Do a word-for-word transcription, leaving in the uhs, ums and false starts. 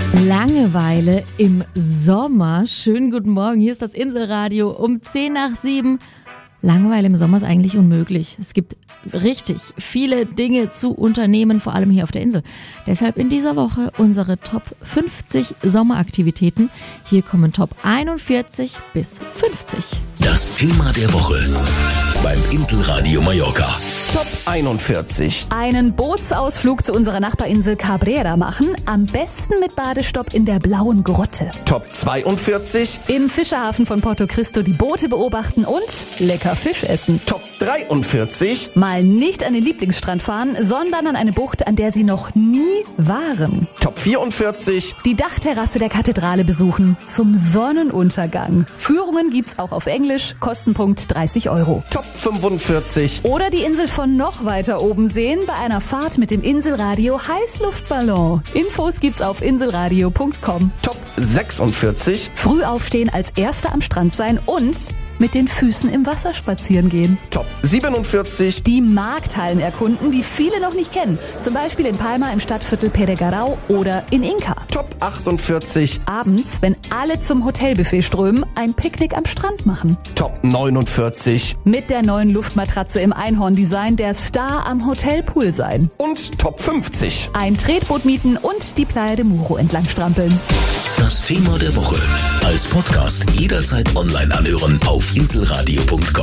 Langeweile im Sommer. Schönen guten Morgen, hier ist das Inselradio um zehn nach sieben. Langeweile im Sommer ist eigentlich unmöglich. Es gibt richtig viele Dinge zu unternehmen, vor allem hier auf der Insel. Deshalb in dieser Woche unsere Top fünfzig Sommeraktivitäten. Hier kommen Top einundvierzig bis fünfzig. Das Thema der Woche beim Inselradio Mallorca. Top einundvierzig. Einen Bootsausflug zu unserer Nachbarinsel Cabrera machen, am besten mit Badestopp in der Blauen Grotte. Top zweiundvierzig. Im Fischerhafen von Porto Cristo die Boote beobachten und lecker Fisch essen. Top dreiundvierzig. Mal nicht an den Lieblingsstrand fahren, sondern an eine Bucht, an der Sie noch nie waren. Top vierundvierzig. Die Dachterrasse der Kathedrale besuchen zum Sonnenuntergang. Führungen gibt's auch auf Englisch, Kostenpunkt dreißig Euro. Top fünfundvierzig. Oder die Insel von noch weiter oben sehen bei einer Fahrt mit dem Inselradio Heißluftballon. Infos gibt's auf inselradio punkt com. Top sechsundvierzig. Früh aufstehen, als Erster am Strand sein und mit den Füßen im Wasser spazieren gehen. Top siebenundvierzig. Die Markthallen erkunden, die viele noch nicht kennen. Zum Beispiel in Palma im Stadtviertel Peregarau oder in Inca. Top achtundvierzig. Abends, wenn alle zum Hotelbuffet strömen, ein Picknick am Strand machen. Top neunundvierzig. Mit der neuen Luftmatratze im Einhorn-Design der Star am Hotelpool sein. Und Top fünfzig. Ein Tretboot mieten und die Playa de Muro entlang strampeln. Das Thema der Woche als Podcast jederzeit online anhören auf inselradio punkt com.